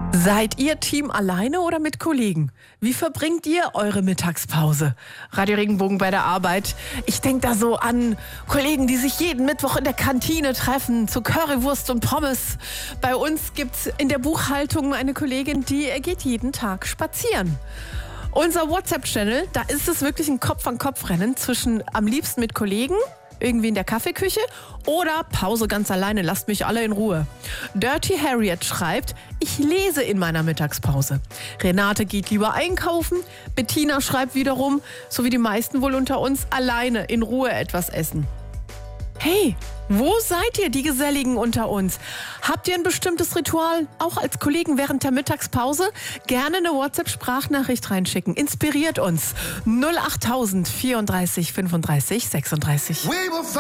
Seid ihr Team alleine oder mit Kollegen? Wie verbringt ihr eure Mittagspause? Radio Regenbogen bei der Arbeit. Ich denke da so an Kollegen, die sich jeden Mittwoch in der Kantine treffen zu Currywurst und Pommes. Bei uns gibt's in der Buchhaltung eine Kollegin, die geht jeden Tag spazieren. Unser WhatsApp-Channel, da ist es wirklich ein Kopf-an-Kopf-Rennen zwischen am liebsten mit Kollegen, irgendwie in der Kaffeeküche, oder Pause ganz alleine, lasst mich alle in Ruhe. Dirty Harriet schreibt, ich lese in meiner Mittagspause. Renate geht lieber einkaufen. Bettina schreibt wiederum, so wie die meisten wohl unter uns, alleine in Ruhe etwas essen. Hey, wo seid ihr, die Geselligen unter uns? Habt ihr ein bestimmtes Ritual, auch als Kollegen während der Mittagspause? Gerne eine WhatsApp-Sprachnachricht reinschicken. Inspiriert uns. 08000 34 35 36.